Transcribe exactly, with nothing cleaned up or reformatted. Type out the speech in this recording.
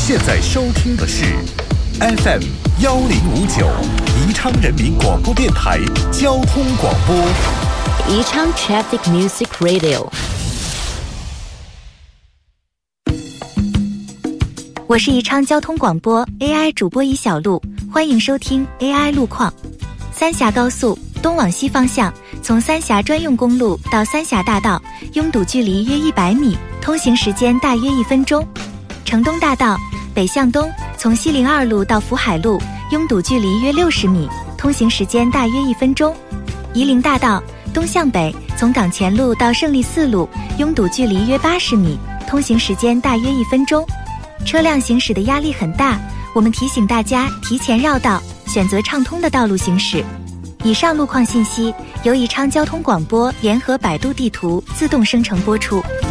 现在收听的是 F M 幺零五九宜昌人民广播电台交通广播， 宜昌 Traffic Music Radio。 我是宜昌交通广播 A I 主播宜小璐，欢迎收听 A I 路况。三峡高速东往西方向，从三峡专用公路到三峡大道，拥堵距离约一百米，通行时间大约一分钟。城东大道北向东，从西陵二路到福海路，拥堵距离约六十米，通行时间大约一分钟。夷陵大道东向北，从港前路到胜利四路，拥堵距离约八十米，通行时间大约一分钟。车辆行驶的压力很大，我们提醒大家提前绕道，选择畅通的道路行驶。以上路况信息由宜昌交通广播联合百度地图自动生成播出。